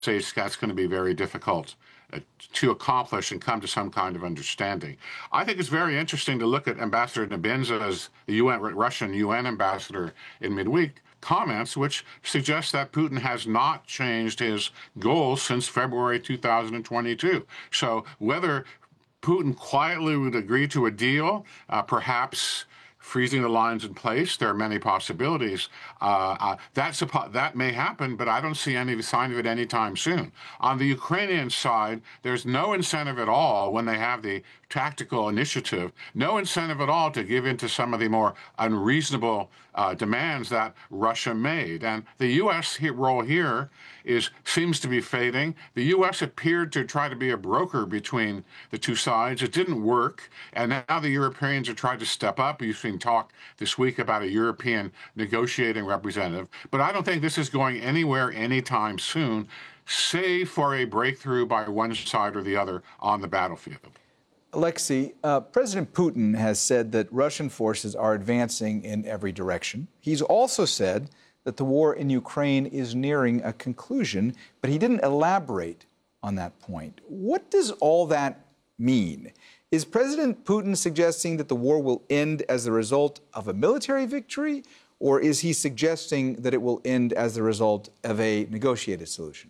States, that's going to be very difficult to accomplish and come to some kind of understanding. I think it's very interesting to look at Ambassador Nebenzya's, the Russian UN ambassador in midweek, comments which suggest that Putin has not changed his goals since February 2022. So whether Putin quietly would agree to a deal, perhaps freezing the lines in place. There are many possibilities. That may happen, but I don't see any sign of it anytime soon. On the Ukrainian side, there's no incentive at all when they have the tactical initiative, no incentive at all to give in to some of the more unreasonable demands that Russia made. And the U.S. role here seems to be fading. The U.S. appeared to try to be a broker between the two sides. It didn't work. And now the Europeans are trying to step up. You've seen talk this week about a European negotiating representative. But I don't think this is going anywhere anytime soon, save for a breakthrough by one side or the other on the battlefield. Alexei, President Putin has said that Russian forces are advancing in every direction. He's also said that the war in Ukraine is nearing a conclusion, but he didn't elaborate on that point. What does all that mean? Is President Putin suggesting that the war will end as a result of a military victory, or is he suggesting that it will end as a result of a negotiated solution?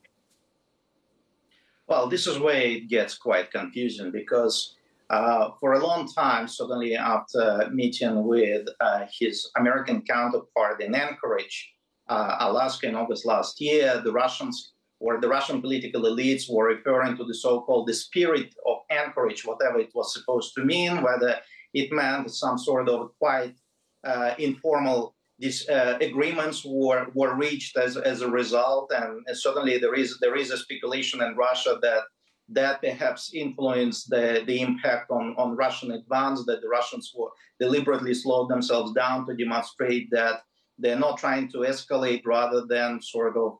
Well, this is where it gets quite confusing because for a long time, suddenly after meeting with his American counterpart in Anchorage, Alaska in August last year, the Russians or the Russian political elites were referring to the so-called the spirit of Anchorage, whatever it was supposed to mean, whether it meant some sort of quite informal agreements were reached as a result, and certainly there is a speculation in Russia that perhaps influenced the impact on Russian advance, that the Russians were deliberately slowed themselves down to demonstrate that they're not trying to escalate rather than sort of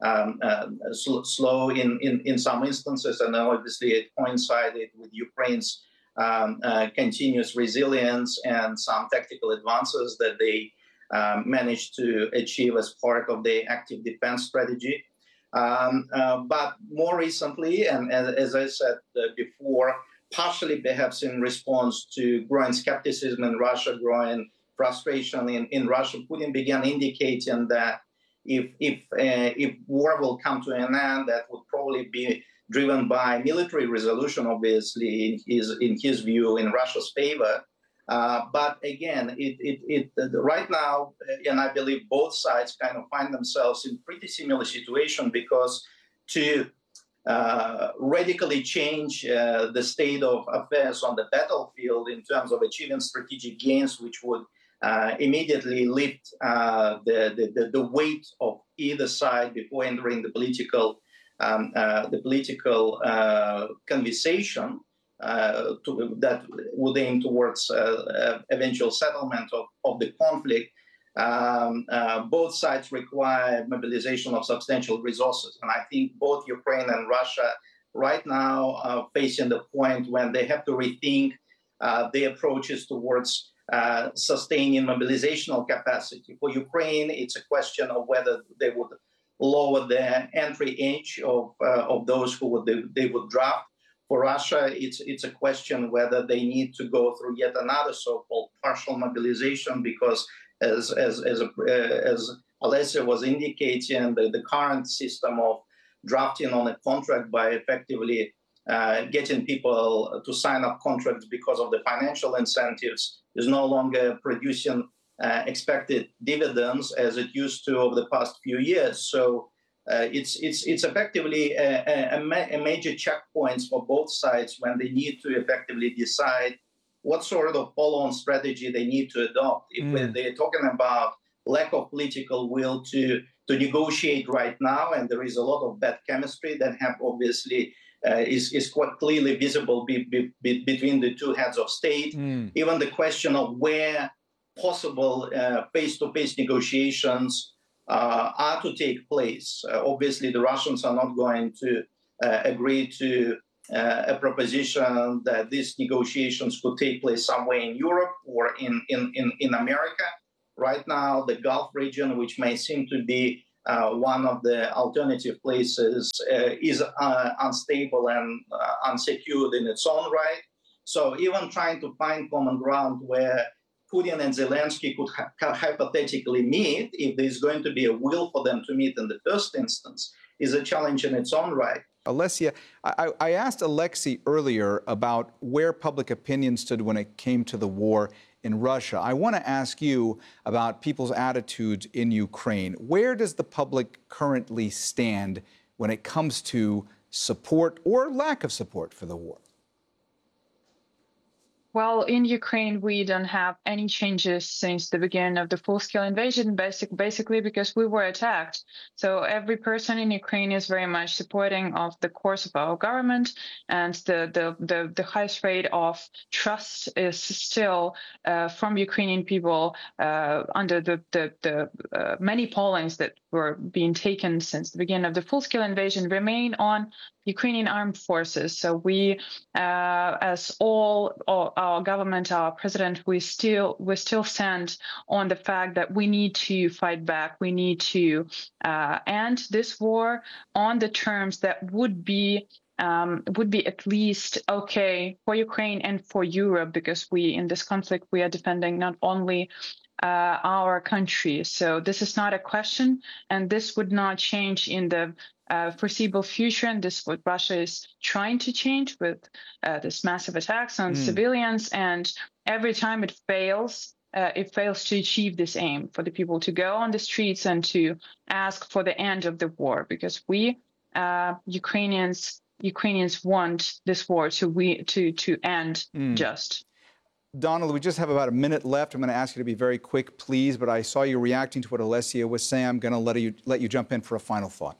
slow in some instances, and obviously it coincided with Ukraine's continuous resilience and some tactical advances that they managed to achieve as part of the active defense strategy. But more recently, and as I said before, partially perhaps in response to growing skepticism in Russia, growing frustration in Russia, Putin began indicating that if war will come to an end, that would probably be driven by military resolution, obviously, in his view, in Russia's favor. But again, right now, and I believe both sides kind of find themselves in pretty similar situation because to radically change the state of affairs on the battlefield in terms of achieving strategic gains, which would immediately lift the weight of either side before entering the political conversation that would aim towards eventual settlement of the conflict. Both sides require mobilization of substantial resources. And I think both Ukraine and Russia right now are facing the point when they have to rethink their approaches towards sustaining mobilizational capacity. For Ukraine, it's a question of whether they would lower the entry age of those who they would draft. For Russia, it's a question whether they need to go through yet another so-called partial mobilization, because as Alessia was indicating, the current system of drafting on a contract by effectively getting people to sign up contracts because of the financial incentives is no longer producing expected dividends as it used to over the past few years. So it's effectively a major checkpoints for both sides when they need to effectively decide what sort of follow-on strategy they need to adopt. If they're talking about lack of political will to negotiate right now, and there is a lot of bad chemistry that have obviously is quite clearly visible between the two heads of state. Even the question of where possible face-to-face negotiations are to take place. Obviously, the Russians are not going to agree to a proposition that these negotiations could take place somewhere in Europe or in America. Right now, the Gulf region, which may seem to be one of the alternative places is unstable and unsecured in its own right. So even trying to find common ground where Putin and Zelensky could hypothetically meet, if there's going to be a will for them to meet in the first instance, is a challenge in its own right. Alessia, I asked Alexei earlier about where public opinion stood when it came to the war in Russia. I want to ask you about people's attitudes in Ukraine. Where does the public currently stand when it comes to support or lack of support for the war? Well, in Ukraine, we don't have any changes since the beginning of the full-scale invasion, basically because we were attacked. So every person in Ukraine is very much supporting of the course of our government, and the highest rate of trust is still from Ukrainian people under the many pollings that were being taken since the beginning of the full-scale invasion remain on Ukrainian armed forces. So we, as all our government, our president, we still stand on the fact that we need to fight back. We need to end this war on the terms that would be at least okay for Ukraine and for Europe, because in this conflict, we are defending not only our country. So this is not a question, and this would not change in the foreseeable future, and this is what Russia is trying to change with this massive attacks on civilians. And every time it fails to achieve this aim for the people to go on the streets and to ask for the end of the war, because we Ukrainians want this war to end just. Donald, we just have about a minute left. I'm going to ask you to be very quick, please. But I saw you reacting to what Alessia was saying. I'm going to let you jump in for a final thought.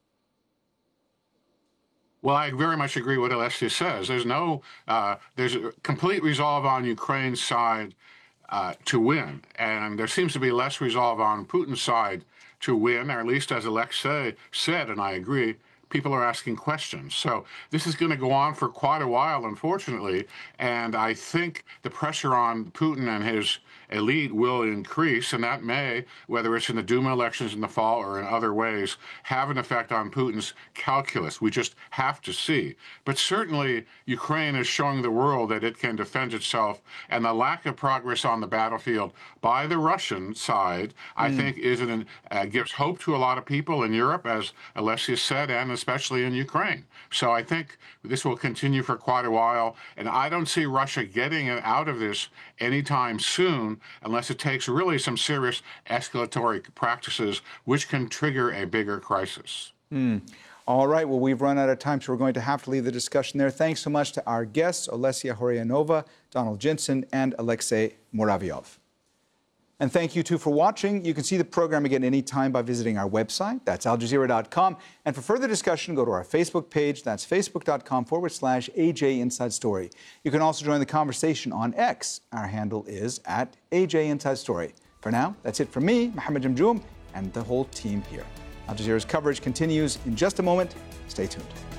Well, I very much agree with what Alessia says. There's a complete resolve on Ukraine's side to win, and there seems to be less resolve on Putin's side to win, or at least as Alexei said, and I agree, people are asking questions. So this is going to go on for quite a while, unfortunately, and I think the pressure on Putin and his elite will increase, and that may, whether it's in the Duma elections in the fall or in other ways, have an effect on Putin's calculus. We just have to see. But certainly, Ukraine is showing the world that it can defend itself, and the lack of progress on the battlefield by the Russian side, I think, gives hope to a lot of people in Europe, as Alessia said, and especially in Ukraine. So I think this will continue for quite a while, and I don't see Russia getting out of this anytime soon, unless it takes really some serious escalatory practices, which can trigger a bigger crisis. All right. Well, we've run out of time, so we're going to have to leave the discussion there. Thanks so much to our guests, Alessia Horianova, Donald Jinson, and Alexei Muravyov. And thank you, too, for watching. You can see the program again anytime by visiting our website. That's aljazeera.com. And for further discussion, go to our Facebook page. That's facebook.com/AJ Inside Story. You can also join the conversation on X. Our handle is @AJ Inside Story. For now, that's it from me, Mohammed Jamjoom, and the whole team here. Al Jazeera's coverage continues in just a moment. Stay tuned.